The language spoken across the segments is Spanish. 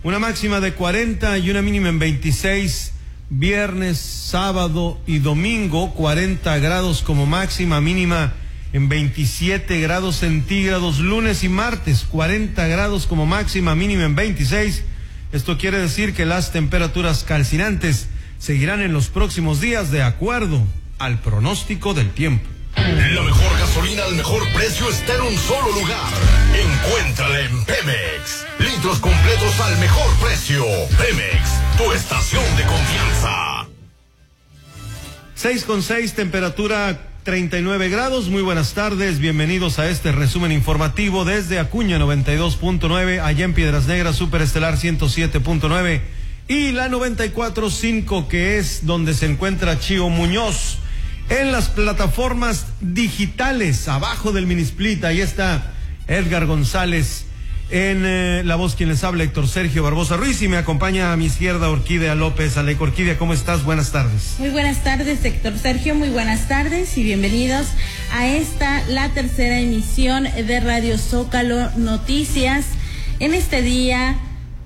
Una máxima de 40 y una mínima en 26. Viernes, sábado y domingo, 40 grados como máxima, mínima en 27 grados centígrados. Lunes y martes, 40 grados como máxima, mínima en 26. Esto quiere decir que las temperaturas calcinantes seguirán en los próximos días de acuerdo al pronóstico del tiempo. La mejor gasolina al mejor precio está en un solo lugar. Encuéntrala en Pemex. Litros completos al mejor precio. Pemex, tu estación de confianza. 6:6, temperatura 39 grados. Muy buenas tardes, bienvenidos a este resumen informativo desde Acuña 92.9, allá en Piedras Negras, Superestelar 107.9 y la 94.5, que es donde se encuentra Chío Muñoz. En las plataformas digitales, abajo del Minisplit, ahí está Edgar González. En la voz quien les habla, Héctor Sergio Barbosa Ruiz, y me acompaña a mi izquierda Orquídea López. Aleco, Orquídea, ¿cómo estás? Buenas tardes. Muy buenas tardes, Héctor Sergio, muy buenas tardes y bienvenidos a la tercera emisión de Radio Zócalo Noticias. En este día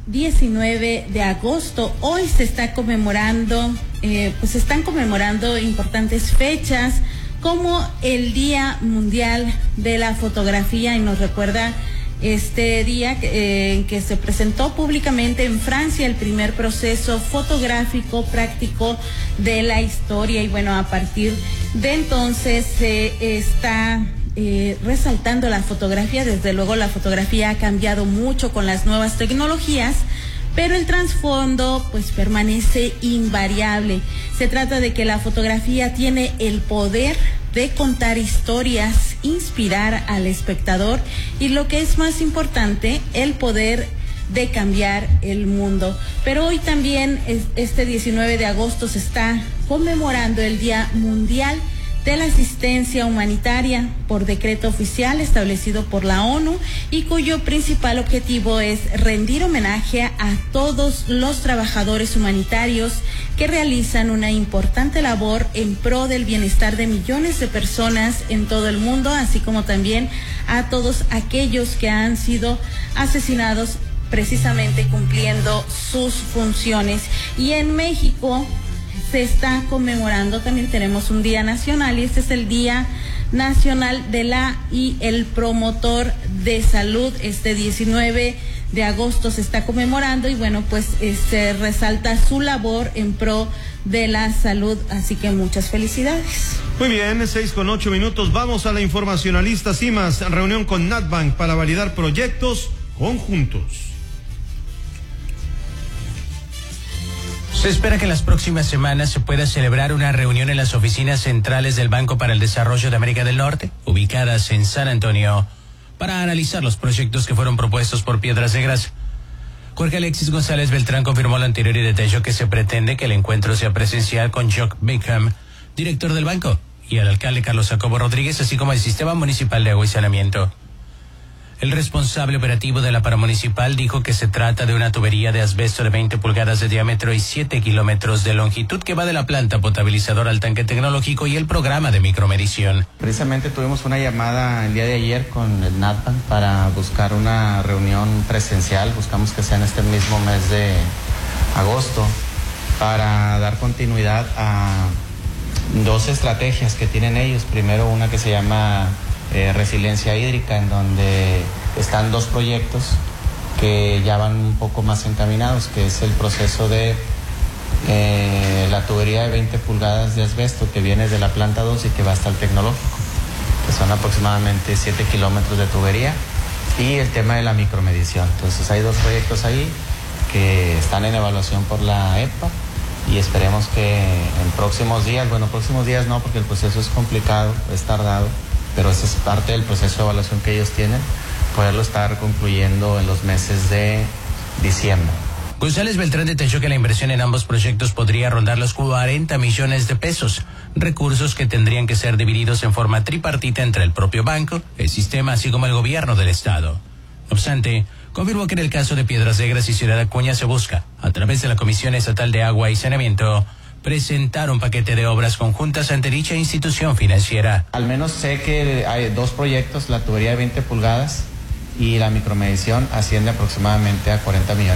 19 de agosto, hoy se está conmemorando, se están conmemorando importantes fechas como el Día Mundial de la Fotografía, y nos recuerda este día en que se presentó públicamente en Francia el primer proceso fotográfico práctico de la historia, y bueno, a partir de entonces se está resaltando la fotografía. Desde luego la fotografía ha cambiado mucho con las nuevas tecnologías, pero el trasfondo pues permanece invariable. Se trata de que la fotografía tiene el poder de contar historias, inspirar al espectador y, lo que es más importante, el poder de cambiar el mundo. Pero hoy también, este 19 de agosto, se está conmemorando el Día Mundial de la Asistencia Humanitaria, por decreto oficial establecido por la ONU, y cuyo principal objetivo es rendir homenaje a todos los trabajadores humanitarios que realizan una importante labor en pro del bienestar de millones de personas en todo el mundo, así como también a todos aquellos que han sido asesinados precisamente cumpliendo sus funciones. Y en México se está conmemorando, también tenemos un día nacional, y este es el Día Nacional el Promotor de Salud. Este 19 de agosto se está conmemorando y bueno, pues se resalta su labor en pro de la salud, así que muchas felicidades. Muy bien, 6:08, vamos a la información. Alista CIMAS, reunión con Natbank para validar proyectos conjuntos. Se espera que en las próximas semanas se pueda celebrar una reunión en las oficinas centrales del Banco para el Desarrollo de América del Norte, ubicadas en San Antonio, para analizar los proyectos que fueron propuestos por Piedras Negras. Jorge Alexis González Beltrán confirmó lo anterior y detalló que se pretende que el encuentro sea presencial con Jock Bingham, director del banco, y el alcalde Carlos Jacobo Rodríguez, así como el Sistema Municipal de Agua y Saneamiento. El responsable operativo de la paramunicipal dijo que se trata de una tubería de asbesto de 20 pulgadas de diámetro y 7 kilómetros de longitud que va de la planta potabilizadora al tanque tecnológico y el programa de micromedición. Precisamente tuvimos una llamada el día de ayer con el Natbank para buscar una reunión presencial. Buscamos que sea en este mismo mes de agosto para dar continuidad a dos estrategias que tienen ellos. Primero, una que se llama resiliencia hídrica, en donde están dos proyectos que ya van un poco más encaminados, que es el proceso de la tubería de 20 pulgadas de asbesto que viene de la planta 2 y que va hasta el tecnológico, que son aproximadamente 7 kilómetros de tubería, y el tema de la micromedición. Entonces hay dos proyectos ahí que están en evaluación por la EPA y esperemos que en próximos días no, porque el proceso es complicado, es tardado, pero esa es parte del proceso de evaluación que ellos tienen, poderlo estar concluyendo en los meses de diciembre. González Beltrán detalló que la inversión en ambos proyectos podría rondar los 40 millones de pesos, recursos que tendrían que ser divididos en forma tripartita entre el propio banco, el sistema, así como el gobierno del estado. No obstante, confirmó que en el caso de Piedras Negras y Ciudad Acuña se busca, a través de la Comisión Estatal de Agua y Saneamiento, presentar un paquete de obras conjuntas ante dicha institución financiera. Al menos sé que hay dos proyectos, la tubería de 20 pulgadas y la micromedición, asciende aproximadamente a 40 millones.